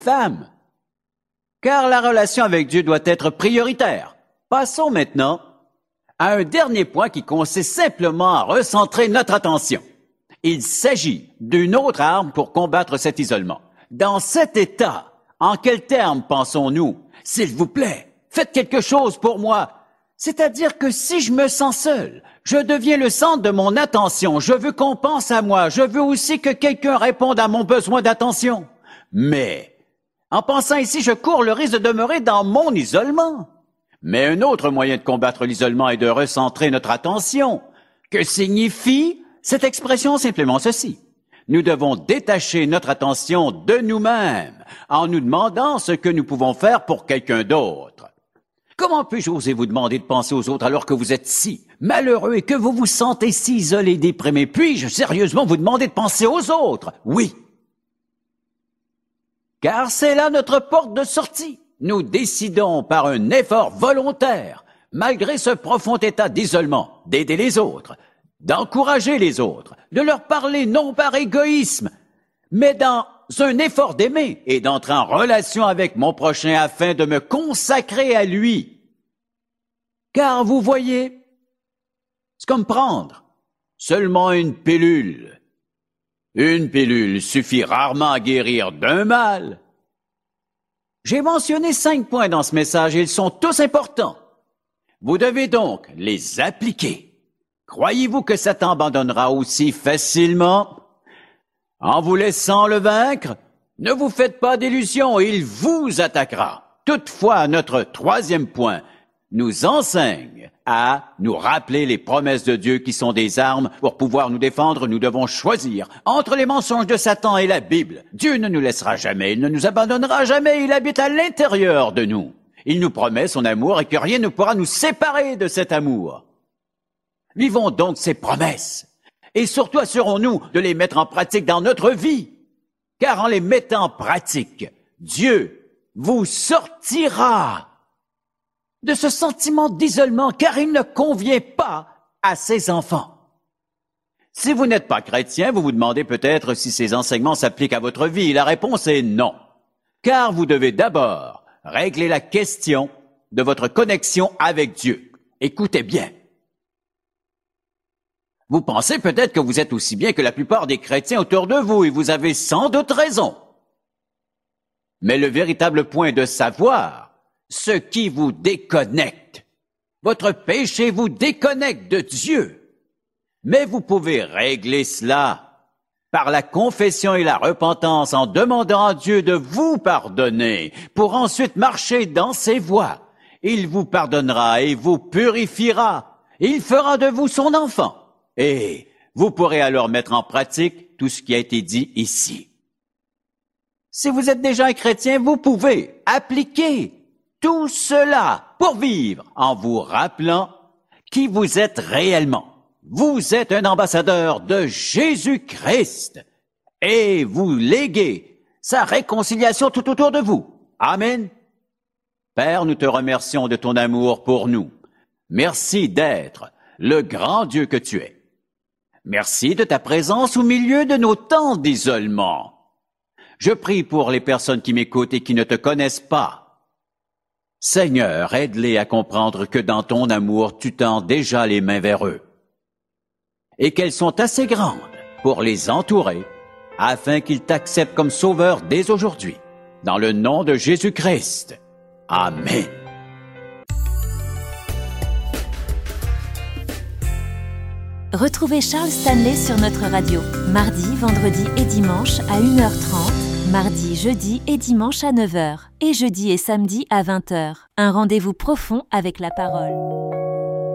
femme. Car la relation avec Dieu doit être prioritaire. Passons maintenant à un dernier point qui consiste simplement à recentrer notre attention. Il s'agit d'une autre arme pour combattre cet isolement. Dans cet état, en quels termes pensons-nous? S'il vous plaît, faites quelque chose pour moi. C'est-à-dire que si je me sens seul, je deviens le centre de mon attention. Je veux qu'on pense à moi. Je veux aussi que quelqu'un réponde à mon besoin d'attention. Mais, en pensant ici, je cours le risque de demeurer dans mon isolement. Mais un autre moyen de combattre l'isolement est de recentrer notre attention. Que signifie cette expression? Simplement ceci. Nous devons détacher notre attention de nous-mêmes en nous demandant ce que nous pouvons faire pour quelqu'un d'autre. Comment puis-je oser vous demander de penser aux autres alors que vous êtes si malheureux et que vous vous sentez si isolé, déprimé? Puis-je sérieusement vous demander de penser aux autres? Oui. Car c'est là notre porte de sortie. Nous décidons par un effort volontaire, malgré ce profond état d'isolement, d'aider les autres, d'encourager les autres, de leur parler non par égoïsme, mais dans un effort d'aimer et d'entrer en relation avec mon prochain afin de me consacrer à lui. Car vous voyez, c'est comme prendre seulement une pilule. Une pilule suffit rarement à guérir d'un mal. J'ai mentionné 5 points dans ce message et ils sont tous importants. Vous devez donc les appliquer. Croyez-vous que Satan abandonnera aussi facilement? En vous laissant le vaincre, ne vous faites pas d'illusions, il vous attaquera. Toutefois, notre 3e point nous enseigne à nous rappeler les promesses de Dieu qui sont des armes. Pour pouvoir nous défendre, nous devons choisir entre les mensonges de Satan et la Bible. Dieu ne nous laissera jamais, il ne nous abandonnera jamais, il habite à l'intérieur de nous. Il nous promet son amour et que rien ne pourra nous séparer de cet amour. Vivons donc ces promesses et surtout assurons-nous de les mettre en pratique dans notre vie. Car en les mettant en pratique, Dieu vous sortira de ce sentiment d'isolement, car il ne convient pas à ses enfants. Si vous n'êtes pas chrétien, vous vous demandez peut-être si ces enseignements s'appliquent à votre vie. La réponse est non, car vous devez d'abord régler la question de votre connexion avec Dieu. Écoutez bien. Vous pensez peut-être que vous êtes aussi bien que la plupart des chrétiens autour de vous, et vous avez sans doute raison. Mais le véritable point est de savoir ce qui vous déconnecte. Votre péché vous déconnecte de Dieu. Mais vous pouvez régler cela par la confession et la repentance en demandant à Dieu de vous pardonner pour ensuite marcher dans ses voies. Il vous pardonnera et vous purifiera. Il fera de vous son enfant. Et vous pourrez alors mettre en pratique tout ce qui a été dit ici. Si vous êtes déjà un chrétien, vous pouvez appliquer tout cela pour vivre en vous rappelant qui vous êtes réellement. Vous êtes un ambassadeur de Jésus-Christ et vous léguez sa réconciliation tout autour de vous. Amen. Père, nous te remercions de ton amour pour nous. Merci d'être le grand Dieu que tu es. Merci de ta présence au milieu de nos temps d'isolement. Je prie pour les personnes qui m'écoutent et qui ne te connaissent pas. Seigneur, aide-les à comprendre que dans ton amour, tu tends déjà les mains vers eux et qu'elles sont assez grandes pour les entourer afin qu'ils t'acceptent comme sauveur dès aujourd'hui. Dans le nom de Jésus-Christ. Amen. Retrouvez Charles Stanley sur notre radio, mardi, vendredi et dimanche à 1h30, mardi, jeudi et dimanche à 9h, et jeudi et samedi à 20h. Un rendez-vous profond avec la parole.